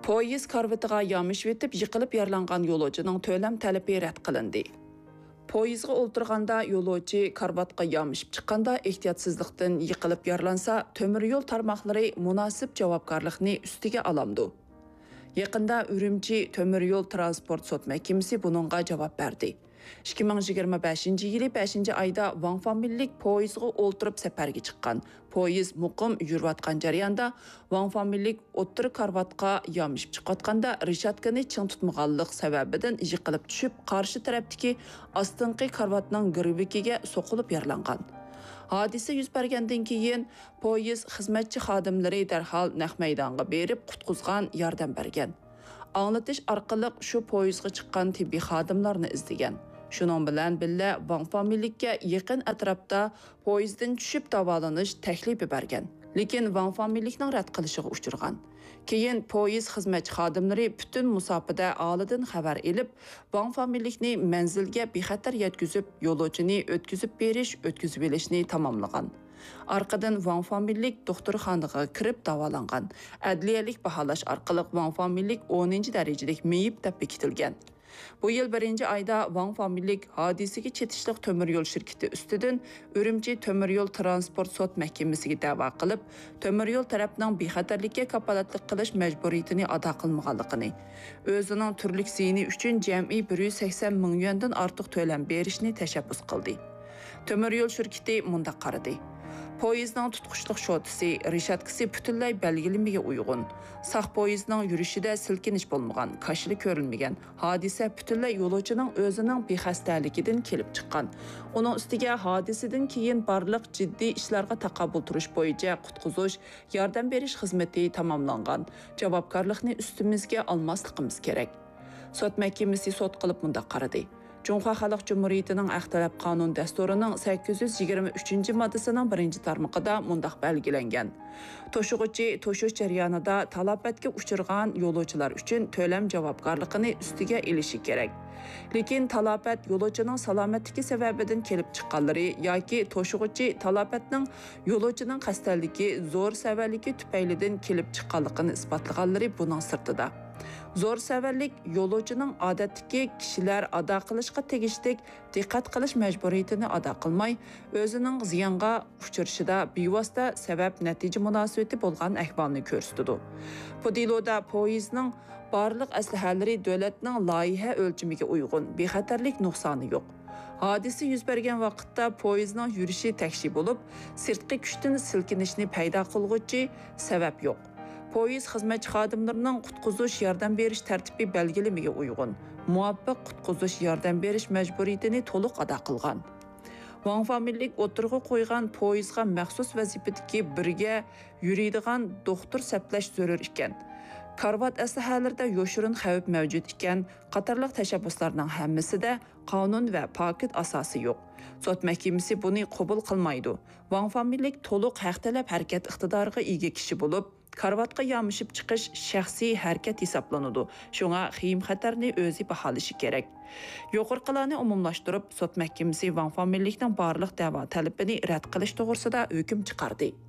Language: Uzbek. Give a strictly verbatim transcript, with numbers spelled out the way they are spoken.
Poyez karvatiga yamishib etib, yiqilib yaralangan yo'lovchining to'lam talabi rad qilindi. Poyezga o'ltirganda yo'lovchi karvatga yamishib chiqqanda ehtiyotsizlikdan yiqilib yaralansa, temir yo'l tarmoqlari munosib javobgarlikni ustiga olamdi. Yaqinda Urumchi temir yo'l transport sud mahkamasi buningga javob berdi. ikki ming yigirma beshinchi yili beshinchi oyda Wang familiyalik poyezga o'ltirib safarga chiqqan. Poyez muqim yurayotgan jarayonda Wang familiyalik o'ttir karvatga yamishib chiqayotganda rishatkani ching tutmaganlik sababidan yiqilib tushib, qarshi tarafdagi ostinqi karvatning girvikiga so'qilib yaralangan. Hodisa yuz bergandan keyin poyez xizmatchi xodimlari darhol naq maydonga berib qutqizgan, yordam bergan. Anglatish orqali shu poyezga chiqqan tibbiy xodimlarni izlagan. Shuning bilan billa Wang familiyalikka yaqin atrofda poyezddan tushib davolanish taklifi bergan. Lekin Wang familiyalikning rad qilishiga uchirgan. Keyin poyez xizmatchi xodimlari butun musofada olidan xabar elib, Wang familiyalikni manzilga bexatar yetkazib, yo'lovchini o'tkazib berish, o'tkazib olishni tamomlagan. Arqadan Wang familiyalik doktorxonaga kirib davolangan. Adliyalik baholash orqali Wang familiyalik o'ninchi darajalik meyib deb bekitilgan. Bu yil birinchi oyda Wang familiyalik hodisaga chetishliq temir yo'l shirkati ustidan Urumchi temir yo'l transport sud mahkamasiga da'vo qilib, temir yo'l tarafining bexatarlikka kapolatlik qilish majburiyatini ado qilmaganligini, o'zining turlik ziyni uchun jami bir yuz sakson ming yuandan ortiq to'lam berishni tashabbus qildi. Temir yo'l shirkati mundaq qaradi. Poyezdning tutquchliq shotisi, rishatkasi butunlay belgilanmaga uyg'un. Saq poyezdning yurishida silkinish bo'lmagan, kashili ko'rilmagan. Hodisa butunlay yo'lovchining o'zining bexastaligidan kelib chiqqan. Uning ustiga hodisadan keyin barliq jiddiy ishlarga taqabul turish bo'yicha qutqizish, yordam berish xizmati tamomlangan. Javobgarlikni ustimizga olmasligimiz kerak. Sud mahkamasi sud qilib mundaq qaradi. Cumhuriyet Xalq Cumhuriyetining Axtalab qonun dasturining sakkiz yuz yigirma uchinchi moddasining birinchi tarmog'ida mundaq belgilangan. To'shug'uchi to'shish jarayonida talofatga uchirgan yo'lovchilar uchun to'lam javobgarligini ustiga elishi kerak. Lekin talofat yo'lovchining salomatligi sababidan kelib chiqqanlari yoki to'shug'uchi talofatning yo'lovchining xastaligi, zo'r savaligi tufaylidan kelib chiqqanligini isbotlaganlari buning sirtida. Zo'r savallik yo'lovchining odatdagi kishilar ado qilishga tegishlik diqqat qilish majburiyatini ado qilmay, o'zining ziyonga uchrashida bevosita sabab natija munosabati bo'lgan ahvolni ko'rsatdi. Bu deloda poyezdning barliq aslahalari davlatning loyiha o'lchamiga uyg'un, bexatarlik nuqsoni yo'q. Hodisa yuz bergan vaqtda poyezdning yurishi takshi bo'lib, sirtqi kuchdan silkinishni paydo qilguvchi sabab yo'q. Poyez xizmatchi xodimlarining qutqizish yordam berish tartibi belgilamiga uyg'un, muvaffaq qutqizish yordam berish majburiyatini to'liq ado qilgan. Wang familiyalik o'tirg'i qo'ygan poyezga maxsus vazifadagi birga yuradigan doktor saplash zarur ekan. Karvat aslahalarida yoshirin xavf mavjud ekan, qatorliq tashabbuslarning hammasida qonun va paket asosi yo'q. Sud mahkamasi buni qabul qilmaydi. Wang familiyalik to'liq haq talab harakat iqtidoriga ega kishi bo'lib, karvatga yamishib chiqish shaxsiy harakat hisoblanadi. Shunga xiyim xatarni o'zi baholashi kerak. Yuqorqilarni umumlashtirib, sud mahkamasi Wang familiyalikning barliq da'vo talabini rad qilish to'g'risida hukm chiqardi.